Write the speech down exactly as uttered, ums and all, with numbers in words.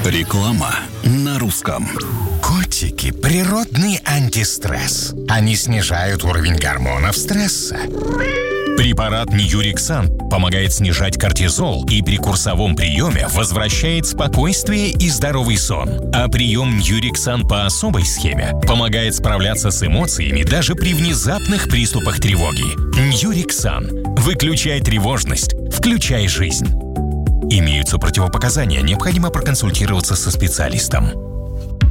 Реклама на русском. Котики – природный антистресс. Они снижают уровень гормонов стресса. Препарат Ньюрексан помогает снижать кортизол и при курсовом приеме возвращает спокойствие и здоровый сон. А прием Ньюрексан по особой схеме помогает справляться с эмоциями даже при внезапных приступах тревоги. Ньюрексан. Выключай тревожность, включай жизнь. Имеются противопоказания, необходимо проконсультироваться со специалистом.